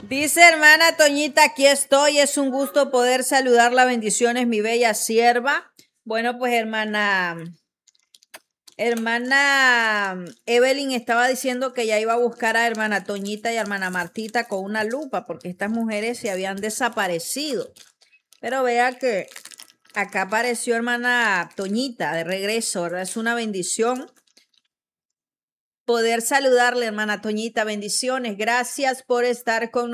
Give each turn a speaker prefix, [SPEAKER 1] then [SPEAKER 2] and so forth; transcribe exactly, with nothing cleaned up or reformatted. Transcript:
[SPEAKER 1] Dice hermana Toñita, aquí estoy, es un gusto poder saludarla, bendiciones, mi bella sierva. Bueno, pues hermana, hermana Evelyn estaba diciendo que ya iba a buscar a hermana Toñita y a hermana Martita con una lupa, porque estas mujeres se habían desaparecido. Pero vea que acá apareció hermana Toñita de regreso, ¿verdad? Es una bendición poder saludarle, hermana Toñita, bendiciones, gracias por estar con nosotros.